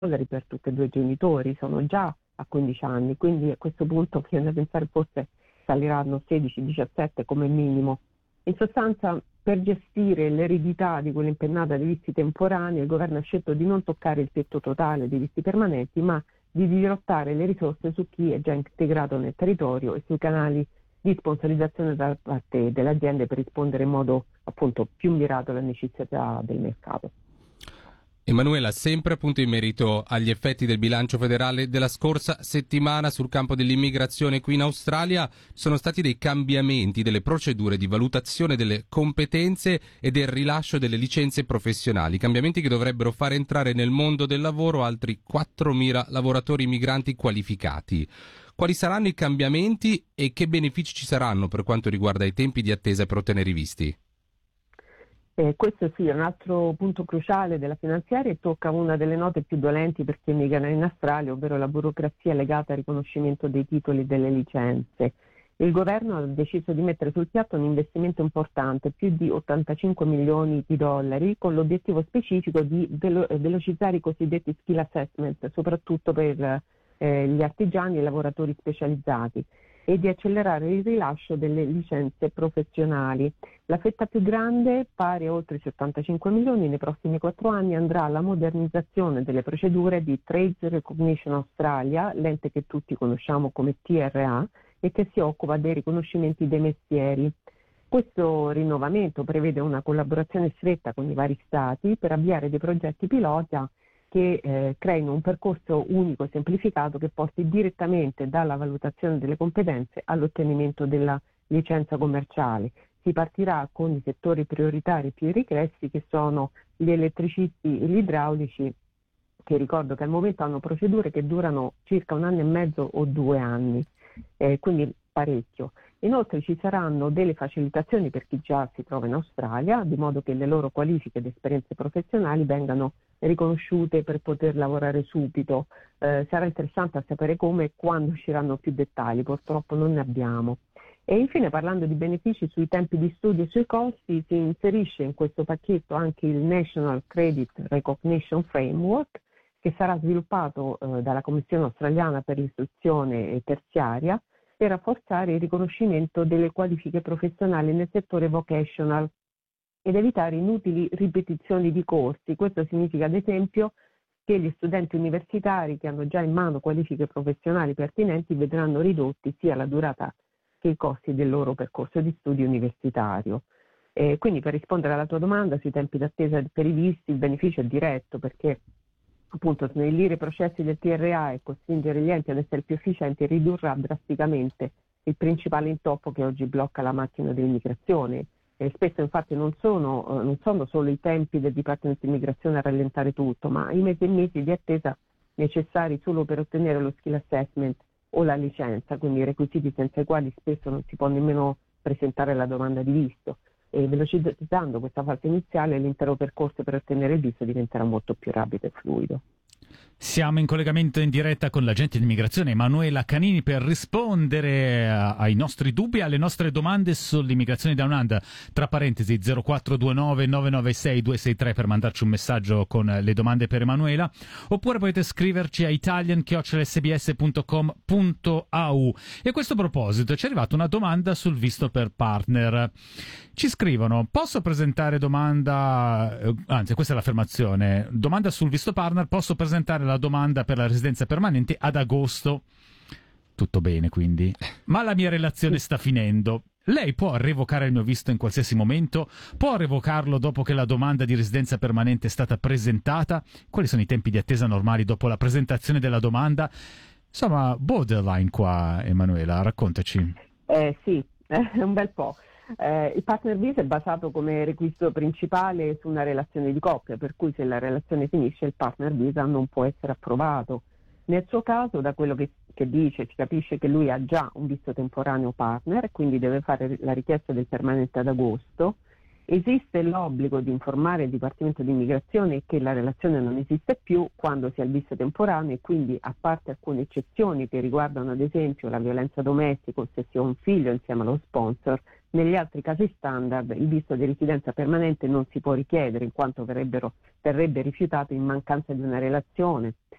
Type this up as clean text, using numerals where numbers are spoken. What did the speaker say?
per tutti e due i genitori, sono già a 15 anni, quindi a questo punto bisogna pensare forse saliranno 16-17 come minimo. In sostanza, per gestire l'eredità di quell'impennata di visti temporanei, il governo ha scelto di non toccare il tetto totale dei visti permanenti, ma di dirottare le risorse su chi è già integrato nel territorio e sui canali di sponsorizzazione da parte delle aziende per rispondere in modo appunto più mirato alle necessità del mercato. Emanuela, sempre appunto in merito agli effetti del bilancio federale della scorsa settimana sul campo dell'immigrazione qui in Australia, sono stati dei cambiamenti delle procedure di valutazione delle competenze e del rilascio delle licenze professionali, cambiamenti che dovrebbero far entrare nel mondo del lavoro altri 4.000 lavoratori migranti qualificati. Quali saranno i cambiamenti e che benefici ci saranno per quanto riguarda i tempi di attesa per ottenere i visti? Questo sì, è un altro punto cruciale della finanziaria e tocca una delle note più dolenti per chi emigra in Australia, ovvero la burocrazia legata al riconoscimento dei titoli e delle licenze. Il governo ha deciso di mettere sul piatto un investimento importante, più di 85 milioni di dollari, con l'obiettivo specifico di velocizzare i cosiddetti skill assessment, soprattutto per gli artigiani e i lavoratori specializzati, e di accelerare il rilascio delle licenze professionali. La fetta più grande, pari a oltre 75 milioni, nei prossimi 4 anni andrà alla modernizzazione delle procedure di Trades Recognition Australia, l'ente che tutti conosciamo come TRA, e che si occupa dei riconoscimenti dei mestieri. Questo rinnovamento prevede una collaborazione stretta con i vari stati per avviare dei progetti pilota che creino un percorso unico e semplificato che porti direttamente dalla valutazione delle competenze all'ottenimento della licenza commerciale. Si partirà con i settori prioritari più richiesti, che sono gli elettricisti e gli idraulici, che ricordo che al momento hanno procedure che durano circa 1 anno e mezzo o 2 anni, quindi parecchio. Inoltre ci saranno delle facilitazioni per chi già si trova in Australia, di modo che le loro qualifiche ed esperienze professionali vengano riconosciute per poter lavorare subito. Sarà interessante sapere come e quando usciranno più dettagli, purtroppo non ne abbiamo. E infine, parlando di benefici sui tempi di studio e sui costi, si inserisce in questo pacchetto anche il National Credit Recognition Framework, che sarà sviluppato dalla Commissione australiana per l'istruzione terziaria, per rafforzare il riconoscimento delle qualifiche professionali nel settore vocational ed evitare inutili ripetizioni di corsi. Questo significa, ad esempio, che gli studenti universitari che hanno già in mano qualifiche professionali pertinenti vedranno ridotti sia la durata che i costi del loro percorso di studio universitario. Quindi, per rispondere alla tua domanda sui tempi d'attesa per i visti, il beneficio è diretto, perché appunto snellire i processi del TRA e costringere gli enti ad essere più efficienti ridurrà drasticamente il principale intoppo che oggi blocca la macchina dell'immigrazione. Spesso infatti non sono solo i tempi del Dipartimento di Immigrazione a rallentare tutto, ma i mesi e mesi di attesa necessari solo per ottenere lo skill assessment o la licenza, quindi i requisiti senza i quali spesso non si può nemmeno presentare la domanda di visto. E velocizzando questa fase iniziale, l'intero percorso per ottenere il visto diventerà molto più rapido e fluido. Siamo in collegamento in diretta con l'agente di immigrazione Emanuela Canini per rispondere ai nostri dubbi e alle nostre domande sull'immigrazione down under. Tra parentesi 0429 996 263 per mandarci un messaggio con le domande per Emanuela, oppure potete scriverci a italian@sbs.com.au. E a questo proposito ci è arrivata una domanda sul visto per partner. Ci scrivono: posso presentare domanda, anzi questa è l'affermazione, domanda sul visto partner, posso presentare la domanda per la residenza permanente ad agosto. Tutto bene, quindi. Ma la mia relazione sta finendo. Lei può revocare il mio visto in qualsiasi momento? Può revocarlo dopo che la domanda di residenza permanente è stata presentata? Quali sono i tempi di attesa normali dopo la presentazione della domanda? Insomma, borderline qua, Emanuela, raccontaci. Sì, un bel po'. Il partner visa è basato come requisito principale su una relazione di coppia, per cui se la relazione finisce il partner visa non può essere approvato. Nel suo caso, da quello che dice, si capisce che lui ha già un visto temporaneo partner, quindi deve fare la richiesta del permanente ad agosto. Esiste l'obbligo di informare il Dipartimento di Immigrazione che la relazione non esiste più quando si ha il visto temporaneo, e quindi, a parte alcune eccezioni che riguardano ad esempio la violenza domestica o se si ha un figlio insieme allo sponsor, negli altri casi standard il visto di residenza permanente non si può richiedere in quanto verrebbe rifiutato in mancanza di una relazione.